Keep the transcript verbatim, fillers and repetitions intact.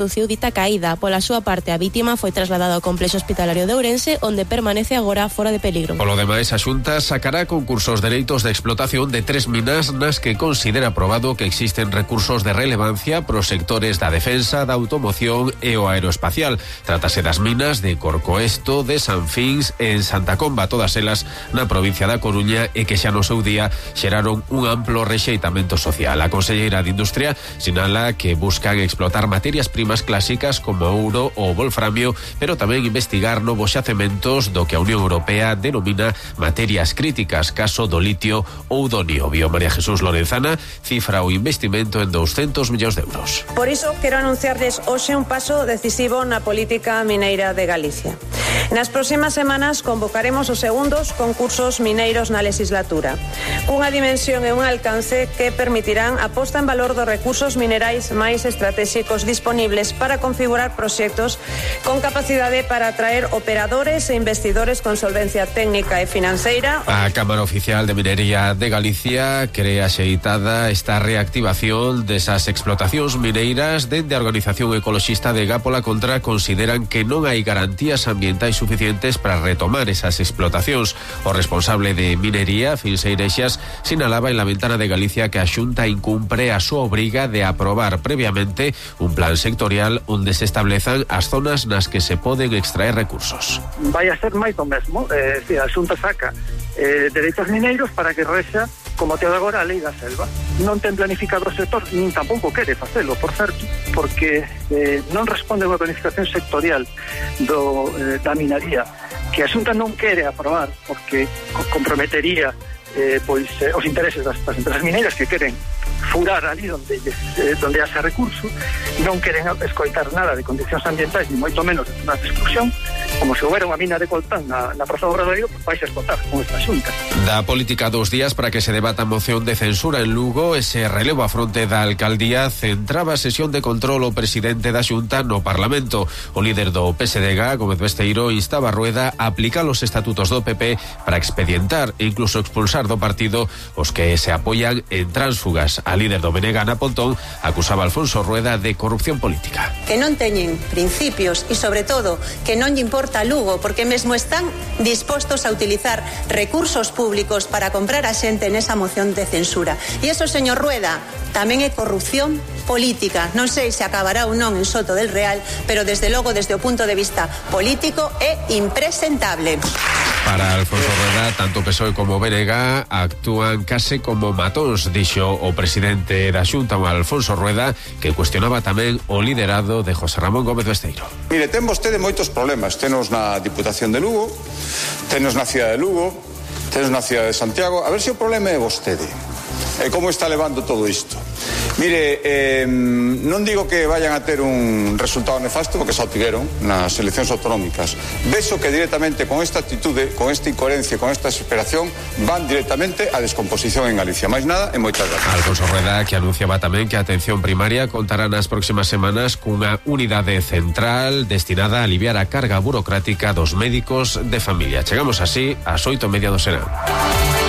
reduciu dita caída. Pola súa parte, a vítima foi trasladada ao complexo hospitalario de Ourense, onde permanece agora fora de peligro. Polo demais, a Xunta sacará concursos de dereitos de explotación de tres minas nas que considera probado que existen recursos de relevancia pros sectores da defensa, da automoción e o aeroespacial. Trátase das minas de Corcoesto, de San Fins e en Santa Comba, todas elas na provincia da Coruña, e que xa no seu día xeraron un amplo rexeitamento social. A conselleira de Industria sinala que buscan explotar materias primas clásicas como ouro ou wolframio, pero tamén investigar novos xacementos do que a Unión Europea denomina materias críticas, caso do litio ou do niobio. María Jesús Lorenzana cifra o investimento en doscientos millóns de euros. Por iso quero anunciarles hoxe un paso decisivo na política mineira de Galicia. Nas próximas semanas convocaremos os segundos concursos mineiros na legislatura, cunha dimensión e un alcance que permitirán a posta en valor dos recursos minerais máis estratégicos disponibles para configurar proxectos con capacidade para atraer operadores e investidores con solvencia técnica e financeira. A Cámara Oficial de Minería de Galicia cree axeitada esta reactivación desas explotacións mineiras. Dende a Organización Ecoloxista de Gápola Contra consideran que non hai garantías ambientais suficientes para retomar esas explotacións. O responsable de Minería, Fins Eirexas, sinalaba en la Ventana de Galicia que a Xunta incumpre a súa obriga de aprobar previamente un plan sectorial onde se establezan as zonas nas que se poden extraer recursos. Vai a ser máis do mesmo, eh, si a Xunta saca eh, dereitos mineiros para que rexa como te agora a lei da selva. Non ten planificado o sector, nin tampouco quere facelo, por certo, porque eh, non responde a unha planificación sectorial do, eh, da minaría, que a Xunta non quere aprobar porque comprometería eh, pois, eh, os intereses das, das empresas mineiras que queren furar ali onde, eh, onde hace recurso, non queren escoitar nada de condicións ambientais, ni moito menos de zonas de exclusión. Como se houbera unha mina de coltán na, na Praza do Obradoiro, pues vais a explotar con esta Xunta. Da política dos días para que se debata a moción de censura en Lugo. Ese relevo a fronte da alcaldía centraba a sesión de control o presidente da Xunta no Parlamento. O líder do P S D G, Gómez Besteiro, instaba a Rueda a aplicar os estatutos do P P para expedientar e incluso expulsar do partido os que se apoian en tránsfugas. A líder do B N G, Ana Pontón, acusaba a Alfonso Rueda de corrupción política. Que non teñen principios e, sobre todo, que non lle importa Lugo, porque mesmo están dispostos a utilizar recursos públicos para comprar a xente nesa moción de censura. E eso, señor Rueda, tamén é corrupción política. Non sei se acabará ou non en Soto del Real, pero desde logo, desde o punto de vista político, é impresentable. Para Alfonso Rueda, tanto P S O E como B N G actúan case como matóns, dixo o presidente da Xunta, Alfonso Rueda, que cuestionaba tamén o liderado de José Ramón Gómez Besteiro. Mire, ten vostede moitos problemas. Tenos na Diputación de Lugo, tenos na cidade de Lugo, tenos na cidade de Santiago. A ver se o problema é vostede. E como está levando todo isto. Mire, eh, non digo que vayan a ter un resultado nefasto, porque xa o tiveron nas eleccións autonómicas. Vexo que directamente con esta actitude, con esta incoherencia, con esta desesperación, van directamente a descomposición en Galicia. Mais nada e moitas gracias. Alfonso Rueda, que anunciaba tamén que a atención primaria contará nas próximas semanas cunha unidade central destinada a aliviar a carga burocrática dos médicos de familia. Chegamos así ás oito e media do serán.